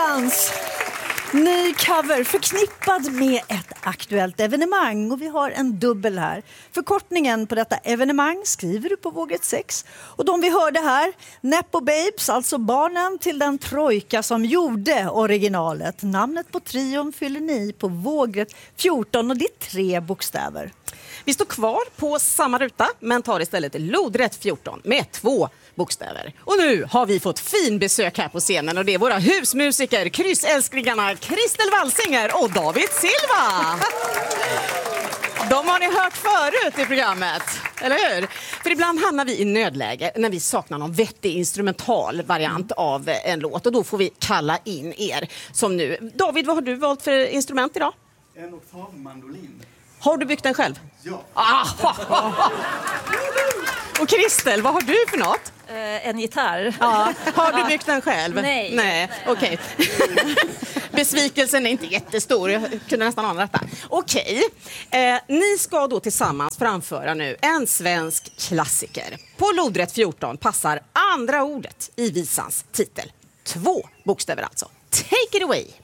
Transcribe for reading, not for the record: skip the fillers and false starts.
Dans. Ny cover förknippad med ett aktuellt evenemang, och vi har en dubbel här. Förkortningen på detta evenemang skriver du på vågrätt 6. Och de vi hörde här, Nepo Babes, alltså barnen till den trojka som gjorde originalet. Namnet på trion fyller ni på vågrätt 14 och det är 3 bokstäver. Vi står kvar på samma ruta men tar istället lodrätt 14 med 2 bokstäver. Och nu har vi fått fin besök här på scenen och det är våra husmusiker, kryssälsklingarna Kristel Walsinger och David Silva. De har ni hört förut i programmet, eller hur? För ibland hamnar vi i nödläge när vi saknar någon vettig instrumental variant av en låt och då får vi kalla in er som nu. David, vad har du valt för instrument idag? En oktavmandolin. Har du byggt den själv? Ja. Och Kristel, vad har du för något? En gitarr. Ja. Har du byggt den själv? Nej. Okej. Besvikelsen är inte jättestor. Jag kunde nästan ana detta. Okej. Ni ska då tillsammans framföra nu en svensk klassiker. På lodrätt 14 passar andra ordet i visans titel. 2 bokstäver alltså. Take it away!